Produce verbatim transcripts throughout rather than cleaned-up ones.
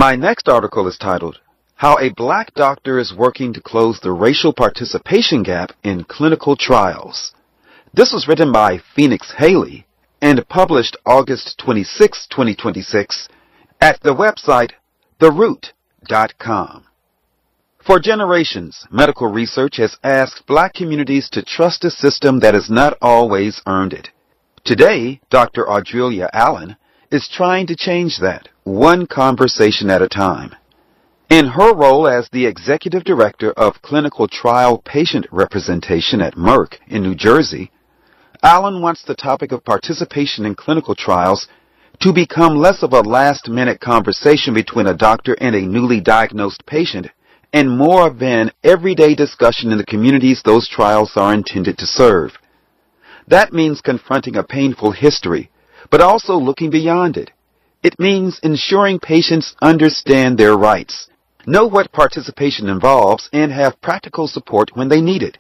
My next article is titled, How a Black Doctor is Working to Close the Racial Participation Gap in Clinical Trials. This was written by Phoenix Haley and published August twenty-sixth, twenty twenty-six at the website the root dot com. For generations, medical research has asked black communities to trust a system that has not always earned it. Today, Doctor Audrelia Allen is trying to change that, one conversation at a time. In her role as the Executive Director of Clinical Trial Patient Representation at Merck in New Jersey, Allen wants the topic of participation in clinical trials to become less of a last-minute conversation between a doctor and a newly diagnosed patient and more of an everyday discussion in the communities those trials are intended to serve. That means confronting a painful history, but also looking beyond it. It means ensuring patients understand their rights, know what participation involves, and have practical support when they need it.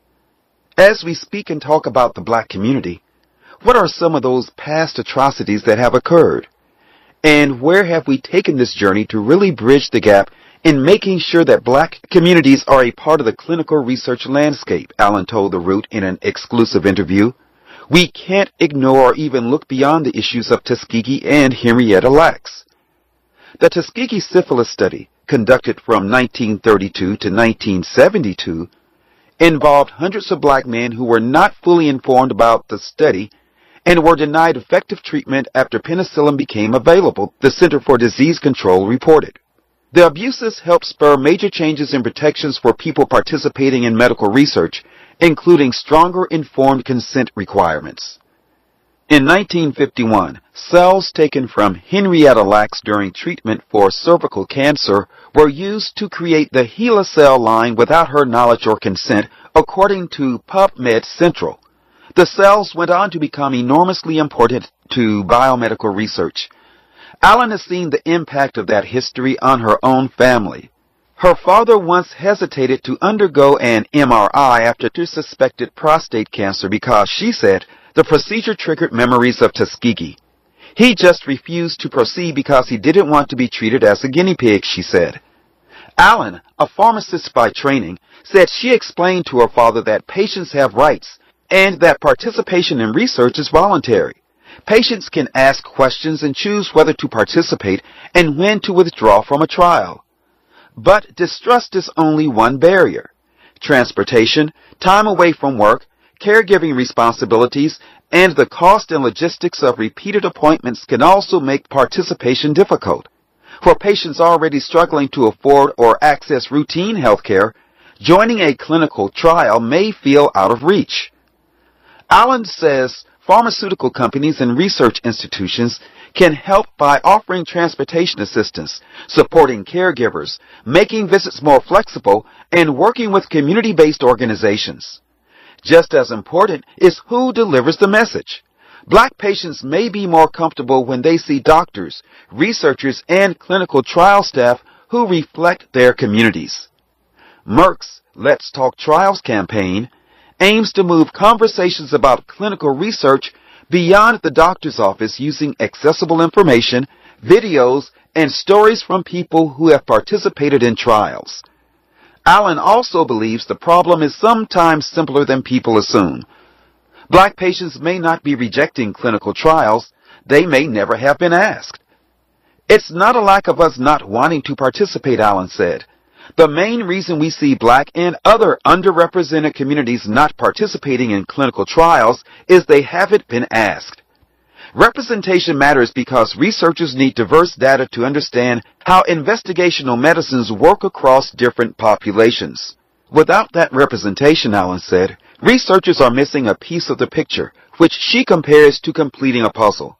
As we speak and talk about the black community, what are some of those past atrocities that have occurred? And where have we taken this journey to really bridge the gap in making sure that black communities are a part of the clinical research landscape, Allen told The Root in an exclusive interview. We can't ignore or even look beyond the issues of Tuskegee and Henrietta Lacks. The Tuskegee syphilis study, conducted from nineteen thirty-two to nineteen seventy-two, involved hundreds of black men who were not fully informed about the study and were denied effective treatment after penicillin became available, the Center for Disease Control reported. The abuses helped spur major changes in protections for people participating in medical research, including stronger informed consent requirements. In nineteen fifty-one, cells taken from Henrietta Lacks during treatment for cervical cancer were used to create the HeLa cell line without her knowledge or consent, according to PubMed Central. The cells went on to become enormously important to biomedical research. Allen has seen the impact of that history on her own family. Her father once hesitated to undergo an M R I after she suspected prostate cancer because, she said, the procedure triggered memories of Tuskegee. He just refused to proceed because he didn't want to be treated as a guinea pig, she said. Allen, a pharmacist by training, said she explained to her father that patients have rights and that participation in research is voluntary. Patients can ask questions and choose whether to participate and when to withdraw from a trial. But distrust is only one barrier. Transportation, time away from work, caregiving responsibilities, and the cost and logistics of repeated appointments can also make participation difficult. For patients already struggling to afford or access routine health care, joining a clinical trial may feel out of reach. Allen says pharmaceutical companies and research institutions can help by offering transportation assistance, supporting caregivers, making visits more flexible, and working with community-based organizations. Just as important is who delivers the message. Black patients may be more comfortable when they see doctors, researchers, and clinical trial staff who reflect their communities. Merck's Let's Talk Trials campaign aims to move conversations about clinical research beyond the doctor's office using accessible information, videos, and stories from people who have participated in trials. Allen also believes the problem is sometimes simpler than people assume. Black patients may not be rejecting clinical trials. They may never have been asked. It's not a lack of us not wanting to participate, Allen said. The main reason we see black and other underrepresented communities not participating in clinical trials is they haven't been asked. Representation matters because researchers need diverse data to understand how investigational medicines work across different populations. Without that representation, Allen said, researchers are missing a piece of the picture, which she compares to completing a puzzle.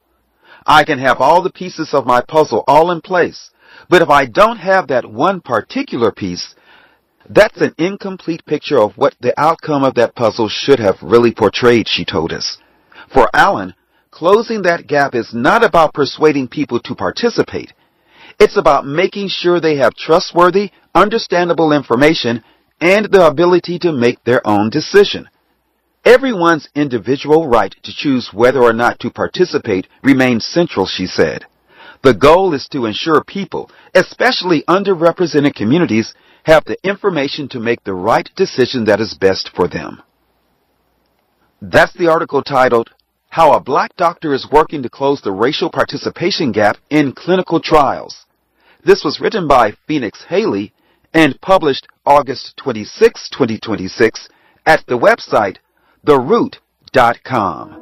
I can have all the pieces of my puzzle all in place, but if I don't have that one particular piece, that's an incomplete picture of what the outcome of that puzzle should have really portrayed, she told us. For Allen, closing that gap is not about persuading people to participate. It's about making sure they have trustworthy, understandable information and the ability to make their own decision. Everyone's individual right to choose whether or not to participate remains central, she said. The goal is to ensure people, especially underrepresented communities, have the information to make the right decision that is best for them. That's the article titled, How a Black Doctor is Working to Close the Racial Participation Gap in Clinical Trials. This was written by Phoenix Haley and published August twenty-sixth, twenty twenty-six at the website the root dot com.